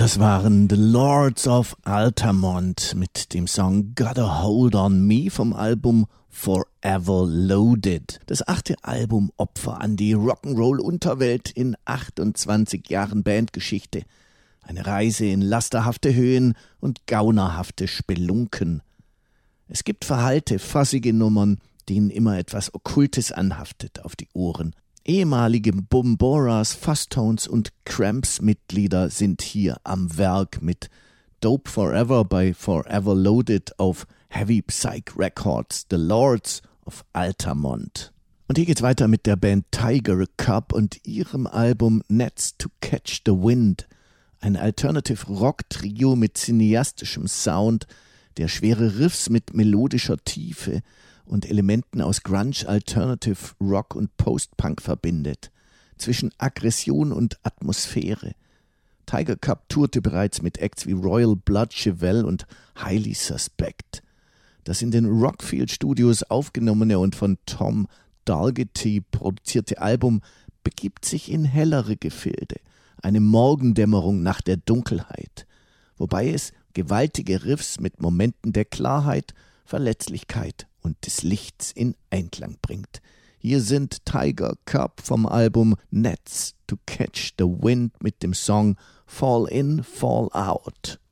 Das waren The Lords of Altamont mit dem Song Gotta Hold on Me vom Album Forever Loaded. Das 8. Album Opfer an die Rock'n'Roll-Unterwelt in 28 Jahren Bandgeschichte. Eine Reise in lasterhafte Höhen und gaunerhafte Spelunken. Es gibt verhallte, fassige Nummern, denen immer etwas Okkultes anhaftet auf die Ohren. Ehemalige Bumboras, Fuzz-Tones und Cramps-Mitglieder sind hier am Werk mit Dope Forever bei Forever Loaded auf Heavy Psych Records, The Lords of Altamont. Und hier geht's weiter mit der Band Tiger Cub und ihrem Album Nets to Catch the Wind. Ein Alternative-Rock-Trio mit cineastischem Sound, der schwere Riffs mit melodischer Tiefe und Elementen aus Grunge, Alternative Rock und Post-Punk verbindet, zwischen Aggression und Atmosphäre. Tiger Cub tourte bereits mit Acts wie Royal Blood, Chevelle und Highly Suspect. Das in den Rockfield Studios aufgenommene und von Tom Dalgetty produzierte Album begibt sich in hellere Gefilde, eine Morgendämmerung nach der Dunkelheit, wobei es gewaltige Riffs mit Momenten der Klarheit, Verletzlichkeit und des Lichts in Einklang bringt. Hier sind Tiger Cub vom Album Nets to Catch the Wind mit dem Song Fall In, Fall Out.